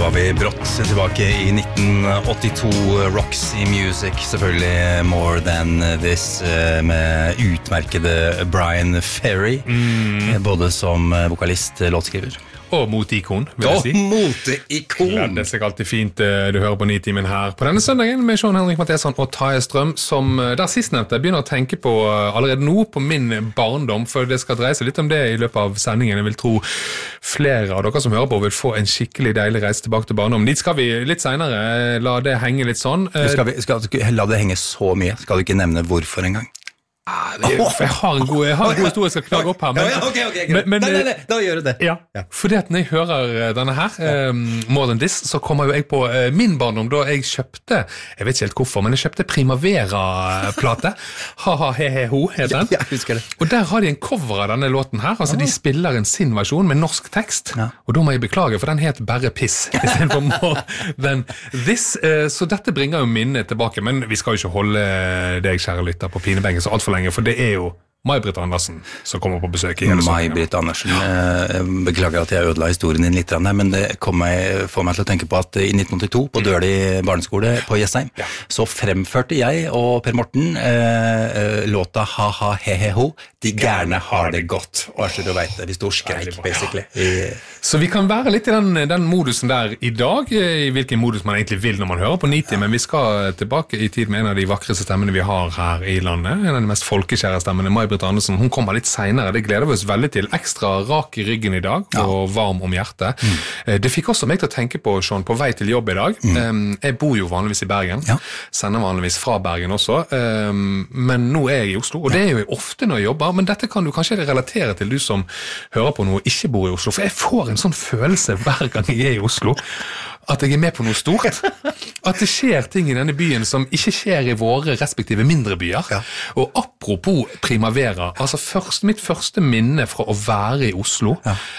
var vi brått tilbake i 1982, Roxy Music, selvfølgelig More Than This, med utmerkede Brian Ferry, både som vokalist, låtskriver. Og moteikon, vil jeg si. Moteikon! Det er alltid fint du hører på Nitimen her på denne søndagen med Sean Henrik Matheson og Taje Strøm, som der sistnevnte begynner å tenke på allerede nå på min barndom, for det skal dreie seg litt om det i løpet av sendingen. Jeg vil tro flere av dere som hører på vil få en skikkelig deilig reise tilbake til barndom. Dit skal vi litt senere, la det henge litt sånn. Skal la det henge så mye? Skal du ikke nevne hvorfor en gang? Jeg har en god historie jeg skal klage opp her. Men, nei, da gjør du det. Ja. Fordi at når jeg hører denne her, More Than This, så kommer jo jeg på min barndom da jeg kjøpte, jeg vet ikke helt hvorfor, men jeg kjøpte Primavera-plate. Ha-ha, he-he-ho, heter den. Ja, jeg husker det. Og der har de en cover av denne låten her, altså de spiller en sin versjon med norsk tekst, og da må jeg beklage, for den het bare Piss, i stedet for More Than This. Så dette bringer jo minnet tilbake, men vi skal jo ikke holde deg, kjære lytter, på pinebenken så alt for lenge, for det er jo May-Britt Andersen som kommer på besøk i hele sangen. May-Britt Andersen, beklager at jeg ødela historien din litt, men det får meg til å tenke på at i 1982 på Døli barneskole på Jessheim, så fremførte jeg og Per Morten låta Ha-ha, he-he-ho, De gærne har det godt. Og så du vet det, vi stod skreik, basically. Så vi kan være litt i den modusen der i dag, i hvilken modus man egentlig vil når man hører på Niti, men vi skal tilbake i tid med en av de vakreste stemmene vi har her i landet, en av de mest folkekjære stemmene, May-Britt Andersen. Hun kommer litt senere, det gleder vi oss veldig til. Ekstra rak i ryggen i dag, og varm om hjertet. Det fikk også meg til å tenke på, Sean, på vei til jobb i dag. Jeg bor jo vanligvis i Bergen, sender vanligvis fra Bergen også, men nå er jeg i Oslo, og det er jo ofte når jeg jobber, men dette kan du kanskje relatere til, du som hører på noe og ikke bor i Oslo, for jeg får en sånn følelse hver gang jeg er i Oslo, at jeg er med på noe stort. At det skjer ting i denne byen som ikke skjer i våre respektive mindre byer. Og apropos Primavera, altså mitt første minne fra å være i Oslo,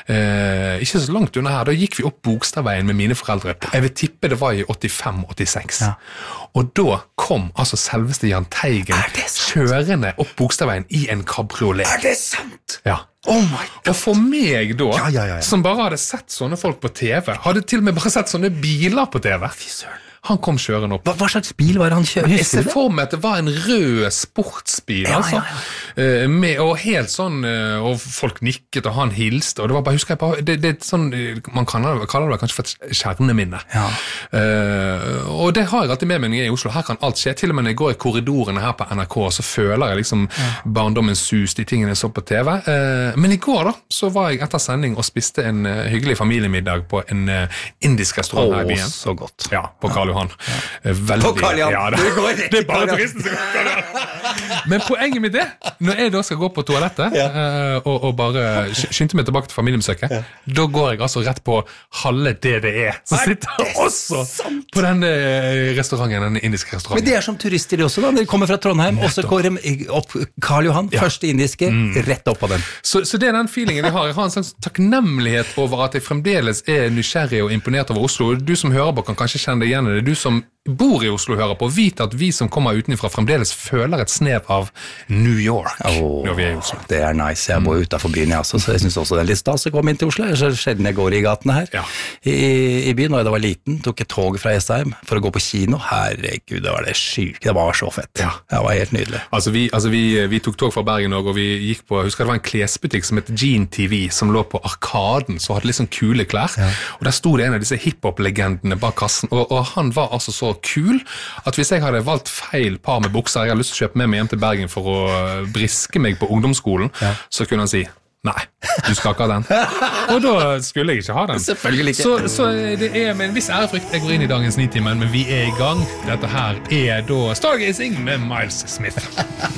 ikke så langt unna her, da gikk vi opp Bogstadveien med mine foreldre. Jeg vil tippe det var i 85-86. Og da kom altså selveste Jahn Teigen kjørende opp Bogstadveien i en kabriolet. Er det sant? Ja. Oh my God. Og for meg da, som bare hadde sett sånne folk på TV, hadde til og med bare sett sånne biler på TV. Fy søren. Han kom kjørende opp. Hva slags bil var det han kjørte? Jeg ser for meg at det var en rød sportsbil, altså. Og helt sånn, og folk nikket, og han hilste, og det var bare, husker jeg bare, det er sånn, man kaller det kanskje for et kjerneminne. Og det har jeg alltid med meg når jeg er i Oslo. Her kan alt skje. Til og med når jeg går i korridorene her på NRK, så føler jeg liksom barndommens sus, de tingene jeg så på TV. Men i går da, så var jeg etter sending og spiste en hyggelig familiemiddag på en indisk restaurant her i byen. Så godt. Ja, på Karl Johan. Veldig, på Karl Johan. Det er bare turisten som går Karl Johan. Men poenget med det, når jeg da skal gå på toalettet og bare skynde meg tilbake til familiebesøket, da går jeg altså rett på halve DDE, som sitter også på denne restauranten, denne indiske restauranten. Men det er som turister også da, de kommer fra Trondheim, og så går de opp Karl Johan, første indiske, rett opp på den. Så det er den feelingen jeg har. Jeg har en sånn takknemlighet over at jeg fremdeles er nysgjerrig og imponert over Oslo. Du som hører på kan kanskje kjenne deg igjen i det. Du som bor i Oslo hører på, vite at vi som kommer utenfra fremdeles føler et snev av New York når vi er i Oslo. Det er nice. Jeg bor utenfor byen, så jeg synes også det er litt stas å komme inn til Oslo. Så sjelden jeg går i gatene her. I byen, når jeg var liten, tok jeg tog fra Jessheim for å gå på kino. Herregud, det var det sykt. Det var så fett. Det var helt nydelig. Vi tok tog fra Bergen og vi gikk på, jeg husker det var en klesbutikk som het Gene TV, som lå på Arkaden, så hadde litt sånn kule klær. Og der stod det en av disse hiphop-legendene bak kassen, og han var altså så kul, at hvis jeg hadde valgt feil par med bukser, jeg hadde lyst til å kjøpe med meg hjem til Bergen for å briske meg på ungdomsskolen, så kunne han si, nei, du skal ikke ha den. Og da skulle jeg ikke ha den. Selvfølgelig ikke. Så det er med en viss ærefrykt jeg går inn i dagens Nitimen, men vi er i gang. Dette her er da Stargazing med Miles Smith.